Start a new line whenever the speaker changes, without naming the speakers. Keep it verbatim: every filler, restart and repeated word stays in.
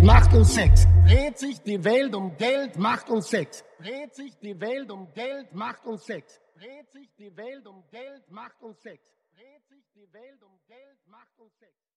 Geld, Macht und Sex. Dreht sich die Welt um Geld, Macht und Sex. Dreht sich die Welt um Geld, Macht und Sex. Dreht sich die Welt um Geld, Macht und Sex. Dreht sich die Welt um Geld, Macht und Sex.